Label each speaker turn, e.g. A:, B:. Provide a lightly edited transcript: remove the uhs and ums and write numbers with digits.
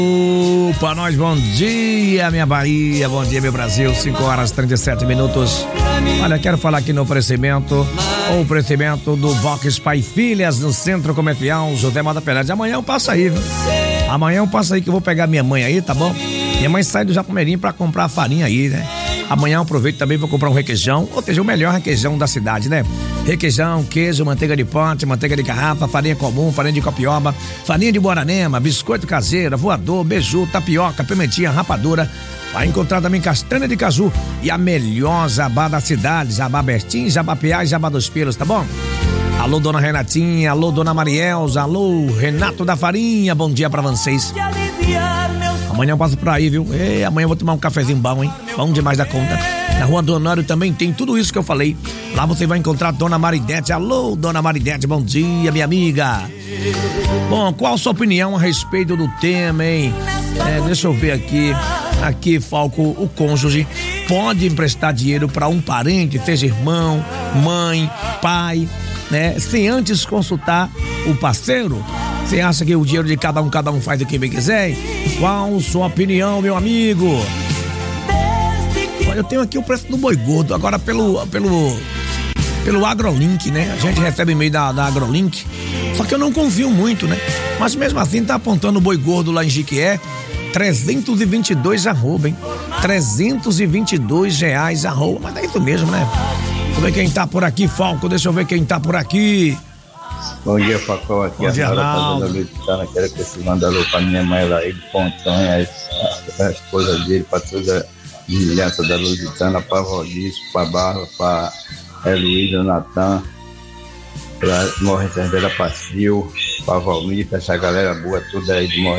A: Para nós, bom dia, minha Bahia, bom dia, meu Brasil, 5h37. Olha, quero falar aqui no oferecimento do Vox Pai Filhas, no Centro Comercial José Mota Fernandes. Amanhã eu passo aí, viu? Amanhã eu passo aí que eu vou pegar minha mãe aí, tá bom? Minha mãe sai do Japomeirinho pra comprar farinha aí, né? Amanhã eu aproveito também, vou comprar um requeijão, ou seja, o melhor requeijão da cidade, né? Requeijão, queijo, manteiga de pote, manteiga de garrafa, farinha comum, farinha de copioba, farinha de Boranema, biscoito caseira, voador, beiju, tapioca, pimentinha, rapadura. Vai encontrar também castanha de caju e a melhor jabá da cidade, jabá Bertim, jabá Piá e jabá dos Pelos, tá bom? Alô, dona Renatinha, alô, dona Marielza, alô, Renato da Farinha, bom dia pra vocês. Amanhã eu passo por aí, viu? Amanhã eu vou tomar um cafezinho bom, hein? Bom demais da conta. Na Rua do Honório também tem tudo isso que eu falei. Lá você vai encontrar Dona Maridete. Alô, Dona Maridete, bom dia, minha amiga. Bom, qual a sua opinião a respeito do tema, hein? Deixa eu ver aqui. Aqui, Falco, o cônjuge pode emprestar dinheiro para um parente, seja irmão, mãe, pai, né? Sem antes consultar o parceiro. Você acha que o dinheiro de cada um faz o que bem quiser? Qual sua opinião, meu amigo? Olha, eu tenho aqui o preço do boi gordo, agora pelo AgroLink, né? A gente recebe e-mail da AgroLink, só que eu não confio muito, né? Mas mesmo assim tá apontando o boi gordo lá em Jiquié, 322 arroba, hein? 322 reais arroba, mas é isso mesmo, né? Deixa eu ver quem tá por aqui, Falco, deixa eu ver quem tá por aqui.
B: Bom dia, Facol, aqui
A: bom dia,
B: quero que você manda alô pra minha mãe lá aí de Pontanha, a esposa dele, pra toda a vigilância da Lusitana, pra Rodízio, pra Barra, pra Heloísa, Natan, pra Morre Cerveira Passil, pra Valmir, pra essa galera boa toda aí de Morre